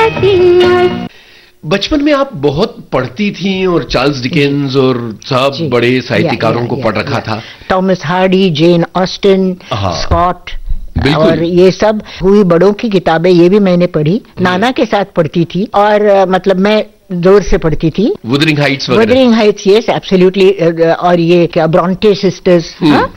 बचपन में आप बहुत पढ़ती थी और चार्ल्स डिकेंस और सब बड़े साहित्यकारों को पढ़ रखा था। Thomas Hardy, Jane Austen, Scott और ये सब हुई बड़ों की किताबें, ये भी मैंने पढ़ी। नाना के साथ पढ़ती थी और मतलब मैं जोर से पढ़ती थी। Wuthering Heights, yes absolutely. और ये क्या ब्रॉन्टे सिस्टर्स,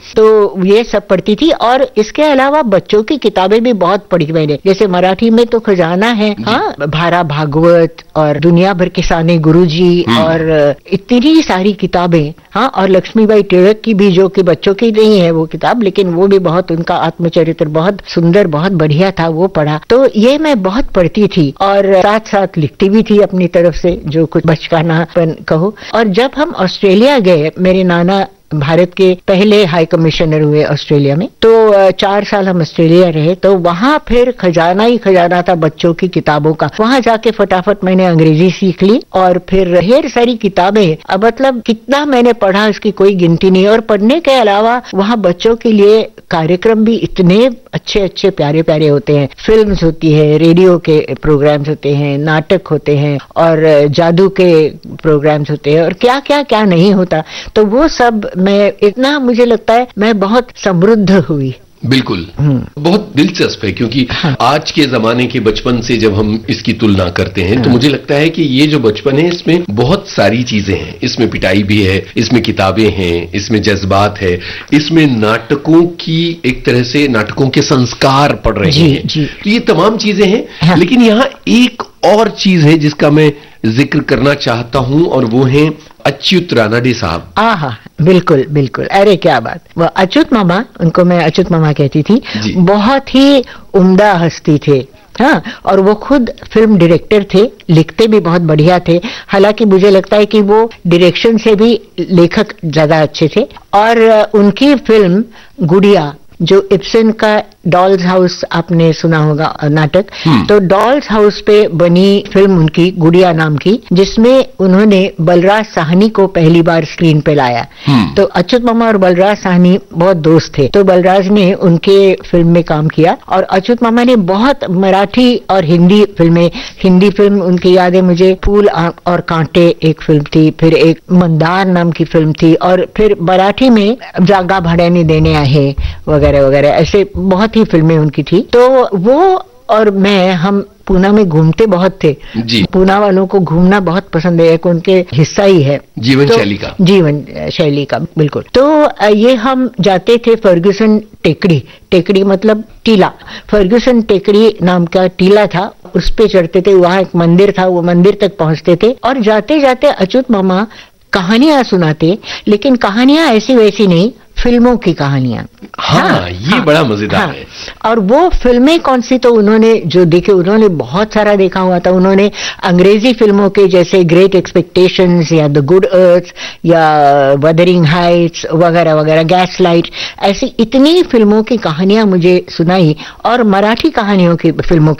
तो ये सब पढ़ती थी। और इसके अलावा बच्चों की किताबें भी बहुत पढ़ी मैंने, जैसे मराठी में तो खजाना है, भारा भागवत और दुनिया भर के साने गुरुजी और इतनी सारी किताबें। और लक्ष्मीबाई टिळक की भी, जो कि बच्चों की नहीं है वो किताब, लेकिन वो भी बहुत, उनका आत्मचरित्र बहुत सुंदर, बहुत बढ़िया था, वो पढ़ा। तो ये मैं बहुत पढ़ती थी और साथ साथ लिखती भी थी अपनी तरफ से, जो कुछ बचकानापन कहो। और जब हम ऑस्ट्रेलिया गए, मेरे नाना भारत के पहले हाई कमिश्नर हुए ऑस्ट्रेलिया में, तो 4 साल हम ऑस्ट्रेलिया रहे। तो वहां फिर खजाना ही खजाना था बच्चों की किताबों का। वहां जाके फटाफट मैंने अंग्रेजी सीख ली और फिर ढेर सारी किताबें, अब मतलब कितना मैंने पढ़ा इसकी कोई गिनती नहीं। और पढ़ने के अलावा वहां बच्चों के लिए कार्यक्रम भी इतने अच्छे अच्छे प्यारे प्यारे होते हैं। फिल्म्स होती है, रेडियो के प्रोग्राम्स होते हैं, नाटक होते हैं और जादू के प्रोग्राम्स होते हैं और क्या क्या क्या नहीं होता। तो वो सब मैं, इतना मुझे लगता है मैं बहुत समृद्ध हुई। बिल्कुल, बहुत दिलचस्प है, क्योंकि आज के जमाने के बचपन से जब हम इसकी तुलना करते हैं तो मुझे लगता है कि ये जो बचपन है इसमें बहुत सारी चीजें हैं। इसमें पिटाई भी है, इसमें किताबें हैं, इसमें जज्बात है, इसमें नाटकों की, एक तरह से नाटकों के संस्कार पड़ रहे हैं। तो ये तमाम चीजें हैं। लेकिन यहाँ एक और चीज है जिसका मैं जिक्र करना चाहता हूं और वो है अच्युत रानडे साहब। बिल्कुल बिल्कुल, अरे क्या बात। वो अच्युत मामा, उनको मैं अच्युत मामा कहती थी, बहुत ही उम्दा हस्ती थे। और वो खुद फिल्म डायरेक्टर थे, लिखते भी बहुत बढ़िया थे। हालांकि मुझे लगता है कि वो डायरेक्शन से भी लेखक ज्यादा अच्छे थे। और उनकी फिल्म गुड़िया, जो इब्सन का डॉल्स हाउस, आपने सुना होगा नाटक, तो डॉल्स हाउस पे बनी फिल्म उनकी गुड़िया नाम की, जिसमें उन्होंने बलराज साहनी को पहली बार स्क्रीन पे लाया। तो अच्युत मामा और बलराज साहनी बहुत दोस्त थे, तो बलराज ने उनके फिल्म में काम किया और अच्युत मामा ने बहुत मराठी और हिंदी फिल्में, हिंदी फिल्म उनकी याद है मुझे, फूल और कांटे एक फिल्म थी, फिर एक मंदार नाम की फिल्म थी, और फिर मराठी में जागा भाड्याने देणे आहे वगैरह वगैरह, ऐसे बहुत ही फिल्में उनकी थी। तो वो और मैं, हम पूना में घूमते बहुत थे जी। पूना वालों को घूमना बहुत पसंद है, एक उनके हिस्सा ही है जीवन शैली का बिल्कुल। तो ये हम जाते थे फर्ग्यूसन टेकड़ी, टेकड़ी मतलब टीला, फर्ग्यूसन टेकड़ी नाम का टीला था, उस पे चढ़ते थे। वहां एक मंदिर था, वो मंदिर तक पहुंचते थे और जाते जाते अच्युत मामा कहानियां सुनाते, लेकिन कहानियां ऐसी वैसी नहीं, फिल्मों की कहानियां। ये बड़ा मजेदार है। और वो फिल्में कौन सी, तो उन्होंने जो देखे, उन्होंने बहुत सारा देखा हुआ था। उन्होंने अंग्रेजी फिल्मों के जैसे ग्रेट एक्सपेक्टेशंस या द गुड अर्थ या वदरिंग हाइट्स वगैरह वगैरह, गैस लाइट, ऐसी इतनी फिल्मों की कहानियां मुझे सुनाई। और मराठी कहानियों की, फिल्मों की